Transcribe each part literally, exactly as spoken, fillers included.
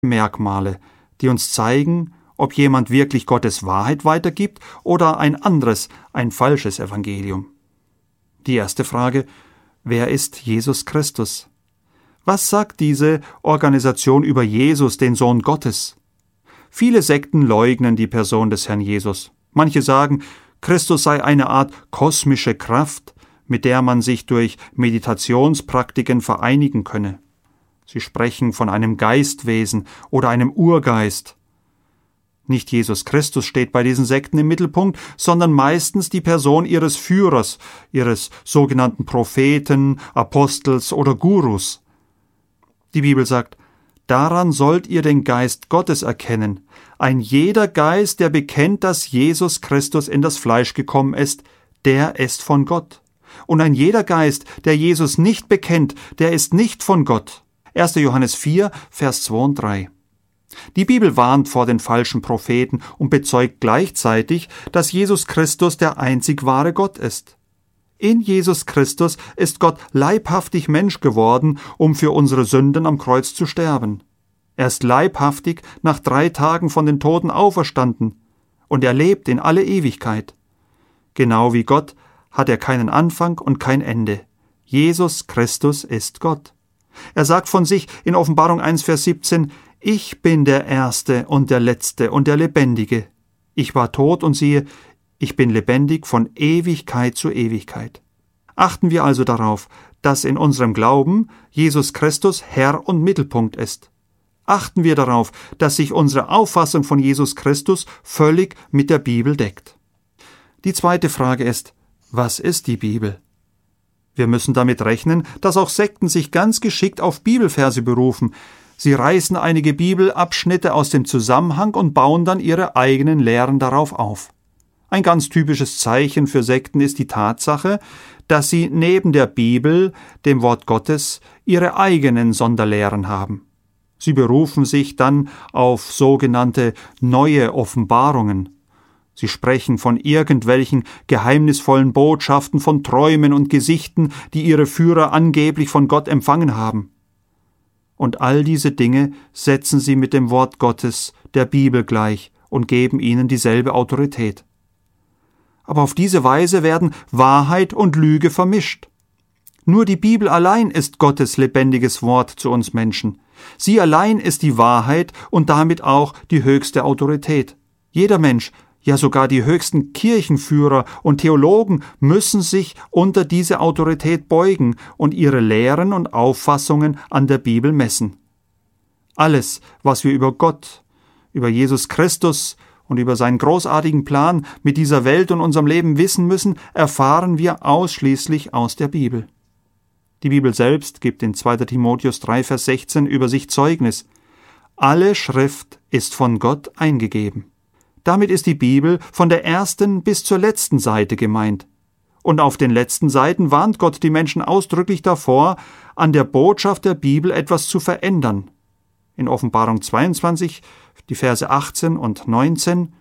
Merkmale, die uns zeigen, ob jemand wirklich Gottes Wahrheit weitergibt oder ein anderes, ein falsches Evangelium. Die erste Frage: Wer ist Jesus Christus? Was sagt diese Organisation über Jesus, den Sohn Gottes? Viele Sekten leugnen die Person des Herrn Jesus. Manche sagen, Christus sei eine Art kosmische Kraft, mit der man sich durch Meditationspraktiken vereinigen könne. Sie sprechen von einem Geistwesen oder einem Urgeist. Nicht Jesus Christus steht bei diesen Sekten im Mittelpunkt, sondern meistens die Person ihres Führers, ihres sogenannten Propheten, Apostels oder Gurus. Die Bibel sagt, daran sollt ihr den Geist Gottes erkennen. Ein jeder Geist, der bekennt, dass Jesus Christus in das Fleisch gekommen ist, der ist von Gott. Und ein jeder Geist, der Jesus nicht bekennt, der ist nicht von Gott. erster Johannes vier, Vers zwei und drei. Die Bibel warnt vor den falschen Propheten und bezeugt gleichzeitig, dass Jesus Christus der einzig wahre Gott ist. In Jesus Christus ist Gott leibhaftig Mensch geworden, um für unsere Sünden am Kreuz zu sterben. Er ist leibhaftig nach drei Tagen von den Toten auferstanden, und er lebt in alle Ewigkeit. Genau wie Gott hat er keinen Anfang und kein Ende. Jesus Christus ist Gott. Er sagt von sich in Offenbarung eins, Vers siebzehn, Ich bin der Erste und der Letzte und der Lebendige. Ich war tot und siehe, ich bin lebendig von Ewigkeit zu Ewigkeit. Achten wir also darauf, dass in unserem Glauben Jesus Christus Herr und Mittelpunkt ist. Achten wir darauf, dass sich unsere Auffassung von Jesus Christus völlig mit der Bibel deckt. Die zweite Frage ist, was ist die Bibel? Wir müssen damit rechnen, dass auch Sekten sich ganz geschickt auf Bibelverse berufen. Sie reißen einige Bibelabschnitte aus dem Zusammenhang und bauen dann ihre eigenen Lehren darauf auf. Ein ganz typisches Zeichen für Sekten ist die Tatsache, dass sie neben der Bibel, dem Wort Gottes, ihre eigenen Sonderlehren haben. Sie berufen sich dann auf sogenannte neue Offenbarungen. Sie sprechen von irgendwelchen geheimnisvollen Botschaften, von Träumen und Gesichten, die ihre Führer angeblich von Gott empfangen haben. Und all diese Dinge setzen sie mit dem Wort Gottes, der Bibel, gleich und geben ihnen dieselbe Autorität. Aber auf diese Weise werden Wahrheit und Lüge vermischt. Nur die Bibel allein ist Gottes lebendiges Wort zu uns Menschen. Sie allein ist die Wahrheit und damit auch die höchste Autorität. Jeder Mensch, ja sogar die höchsten Kirchenführer und Theologen müssen sich unter diese Autorität beugen und ihre Lehren und Auffassungen an der Bibel messen. Alles, was wir über Gott, über Jesus Christus und über seinen großartigen Plan mit dieser Welt und unserem Leben wissen müssen, erfahren wir ausschließlich aus der Bibel. Die Bibel selbst gibt in zweiter Timotheus drei, Vers sechzehn über sich Zeugnis. Alle Schrift ist von Gott eingegeben. Damit ist die Bibel von der ersten bis zur letzten Seite gemeint. Und auf den letzten Seiten warnt Gott die Menschen ausdrücklich davor, an der Botschaft der Bibel etwas zu verändern. In Offenbarung zweiundzwanzig, die Verse achtzehn und neunzehn,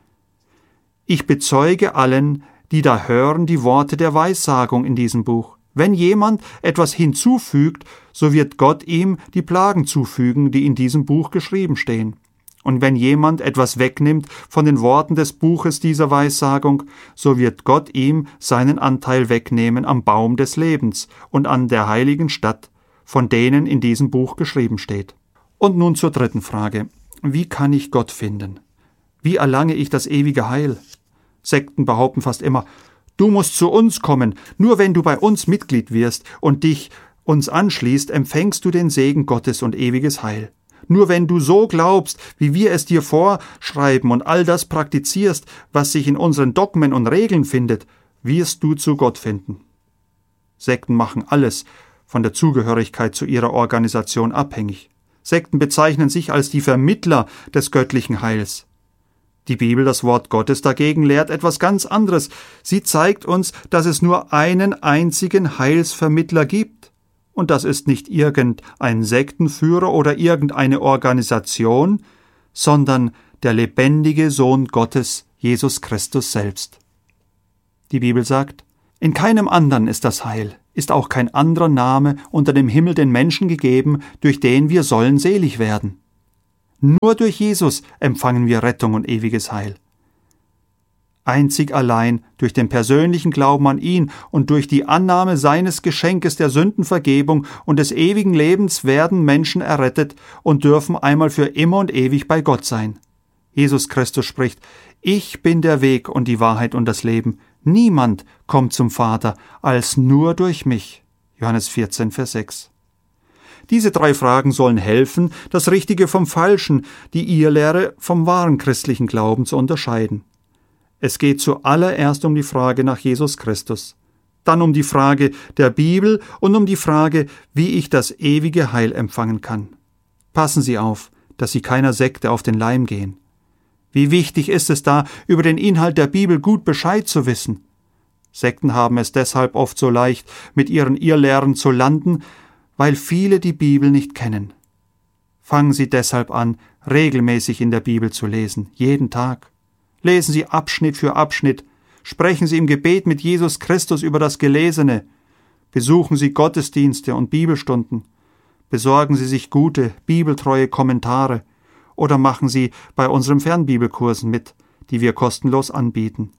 Ich bezeuge allen, die da hören, die Worte der Weissagung in diesem Buch. Wenn jemand etwas hinzufügt, so wird Gott ihm die Plagen zufügen, die in diesem Buch geschrieben stehen. Und wenn jemand etwas wegnimmt von den Worten des Buches dieser Weissagung, so wird Gott ihm seinen Anteil wegnehmen am Baum des Lebens und an der heiligen Stadt, von denen in diesem Buch geschrieben steht. Und nun zur dritten Frage. Wie kann ich Gott finden? Wie erlange ich das ewige Heil? Sekten behaupten fast immer, du musst zu uns kommen, nur wenn du bei uns Mitglied wirst und dich uns anschließt, empfängst du den Segen Gottes und ewiges Heil. Nur wenn du so glaubst, wie wir es dir vorschreiben und all das praktizierst, was sich in unseren Dogmen und Regeln findet, wirst du zu Gott finden. Sekten machen alles von der Zugehörigkeit zu ihrer Organisation abhängig. Sekten bezeichnen sich als die Vermittler des göttlichen Heils. Die Bibel, das Wort Gottes dagegen, lehrt etwas ganz anderes. Sie zeigt uns, dass es nur einen einzigen Heilsvermittler gibt. Und das ist nicht irgendein Sektenführer oder irgendeine Organisation, sondern der lebendige Sohn Gottes, Jesus Christus selbst. Die Bibel sagt, in keinem anderen ist das Heil, ist auch kein anderer Name unter dem Himmel den Menschen gegeben, durch den wir sollen selig werden. Nur durch Jesus empfangen wir Rettung und ewiges Heil. Einzig allein durch den persönlichen Glauben an ihn und durch die Annahme seines Geschenkes der Sündenvergebung und des ewigen Lebens werden Menschen errettet und dürfen einmal für immer und ewig bei Gott sein. Jesus Christus spricht: Ich bin der Weg und die Wahrheit und das Leben. Niemand kommt zum Vater als nur durch mich. Johannes vierzehn, Vers sechs. Diese drei Fragen sollen helfen, das Richtige vom Falschen, die Irrlehre vom wahren christlichen Glauben zu unterscheiden. Es geht zuallererst um die Frage nach Jesus Christus, dann um die Frage der Bibel und um die Frage, wie ich das ewige Heil empfangen kann. Passen Sie auf, dass Sie keiner Sekte auf den Leim gehen. Wie wichtig ist es da, über den Inhalt der Bibel gut Bescheid zu wissen? Sekten haben es deshalb oft so leicht, mit ihren Irrlehren zu landen, weil viele die Bibel nicht kennen. Fangen Sie deshalb an, regelmäßig in der Bibel zu lesen, jeden Tag. Lesen Sie Abschnitt für Abschnitt, sprechen Sie im Gebet mit Jesus Christus über das Gelesene, besuchen Sie Gottesdienste und Bibelstunden, besorgen Sie sich gute, bibeltreue Kommentare oder machen Sie bei unseren Fernbibelkursen mit, die wir kostenlos anbieten.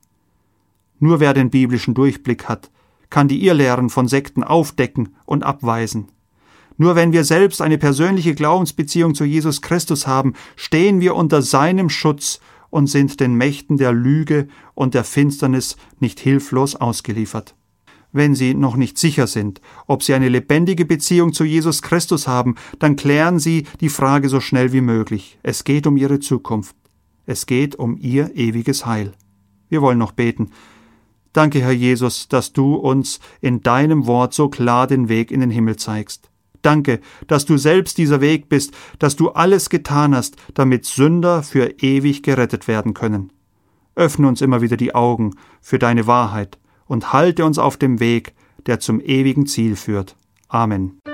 Nur wer den biblischen Durchblick hat, kann die Irrlehren von Sekten aufdecken und abweisen. Nur wenn wir selbst eine persönliche Glaubensbeziehung zu Jesus Christus haben, stehen wir unter seinem Schutz und sind den Mächten der Lüge und der Finsternis nicht hilflos ausgeliefert. Wenn Sie noch nicht sicher sind, ob Sie eine lebendige Beziehung zu Jesus Christus haben, dann klären Sie die Frage so schnell wie möglich. Es geht um Ihre Zukunft. Es geht um Ihr ewiges Heil. Wir wollen noch beten. Danke, Herr Jesus, dass du uns in deinem Wort so klar den Weg in den Himmel zeigst. Danke, dass du selbst dieser Weg bist, dass du alles getan hast, damit Sünder für ewig gerettet werden können. Öffne uns immer wieder die Augen für deine Wahrheit und halte uns auf dem Weg, der zum ewigen Ziel führt. Amen.